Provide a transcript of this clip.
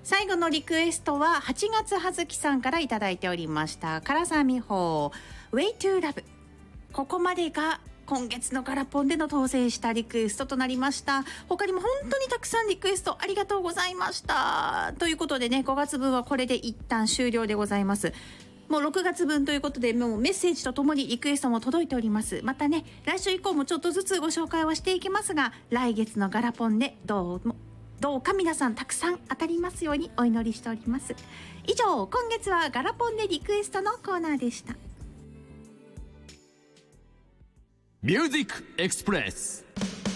最後のリクエストは8月葉月さんからいただいておりました。唐沢美穂 Way to Love。 ここまでが今月のガラポンでの当選したリクエストとなりました。他にも本当にたくさんリクエストありがとうございました。ということでね、5月分はこれで一旦終了でございます。もう6月分ということで、もうメッセージとともにリクエストも届いております。またね、来週以降もちょっとずつご紹介はしていきますが、来月のガラポンでどうか皆さんたくさん当たりますようにお祈りしております。以上、今月はガラポンでリクエストのコーナーでした。 ミュージックエクスプレス。